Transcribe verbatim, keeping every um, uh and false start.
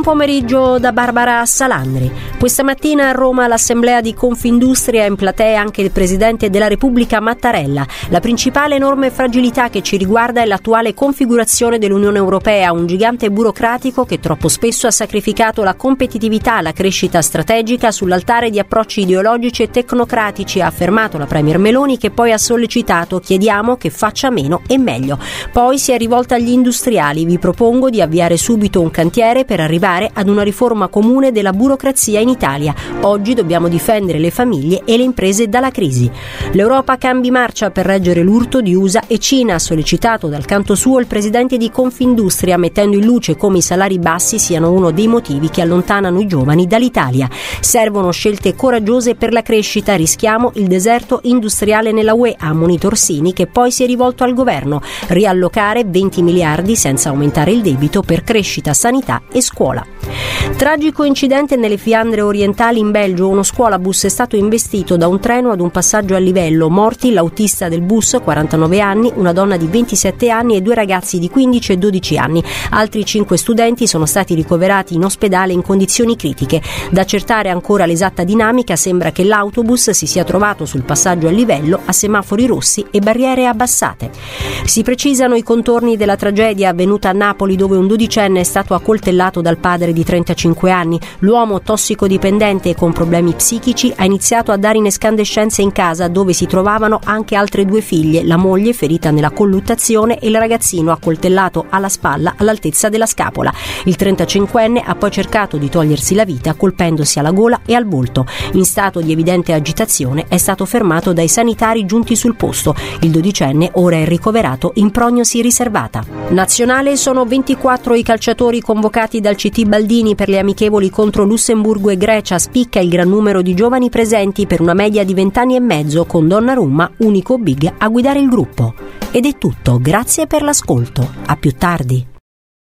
pomeriggio da Barbara Salandri. Questa mattina a Roma l'assemblea di Confindustria, in platea anche il presidente della Repubblica Mattarella. La principale enorme fragilità che ci riguarda è l'attuale configurazione dell'Unione Europea, un gigante burocratico che troppo spesso ha sacrificato la competitività e la crescita strategica sull'altare di approcci ideologici e tecnocratici, ha affermato la Premier Meloni, che poi ha sollecitato: chiediamo che faccia meno e meglio. Poi si è rivolta agli industriali: vi propongo di avviare subito un cantiere per arrivare ad una riforma comune della burocrazia in Italia. Oggi dobbiamo difendere le famiglie e le imprese dalla crisi. L'Europa cambi marcia per reggere l'urto di U S A e Cina, ha sollecitato dal canto suo il presidente di Confindustria, mettendo in luce come i salari bassi siano uno dei motivi che allontanano i giovani dall'Italia. Servono scelte coraggiose per la crescita, rischiamo il deserto industriale nella U E, ha ammonito Orsini, che poi si è rivolto al governo: riallocare venti miliardi senza aumentare il debito per crescita, sanità e scuola. Tragico incidente nelle Fiandre orientali in Belgio. Uno scuolabus è stato investito da un treno ad un passaggio a livello. Morti l'autista del bus, quarantanove anni, una donna di ventisette anni e due ragazzi di quindici e dodici anni. Altri cinque studenti sono stati ricoverati in ospedale in condizioni critiche. Da accertare ancora l'esatta dinamica, sembra che l'autobus si sia trovato sul passaggio a livello a semafori rossi e barriere abbassate. Si precisano i contorni della tragedia avvenuta a Napoli, dove un dodicenne è stato accoltellato dal padre di trentacinque anni. L'uomo, tossicodipendente e con problemi psichici, ha iniziato a dare in escandescenze in casa, dove si trovavano anche altre due figlie, la moglie ferita nella colluttazione e il ragazzino accoltellato alla spalla all'altezza della scapola. Il trentacinquenne ha poi cercato di togliersi la vita colpendosi alla gola e al volto. In stato di evidente agitazione è stato fermato dai sanitari giunti sul posto. Il dodicenne ora è ricoverato in prognosi riservata. Nazionale: sono ventiquattro i calciatori convocati dal C T Baldini per le amichevoli contro Lussemburgo e Grecia. Spicca il gran numero di giovani presenti, per una media di vent'anni e mezzo, con Donnarumma unico big a guidare il gruppo. Ed è tutto, grazie per l'ascolto. A più tardi.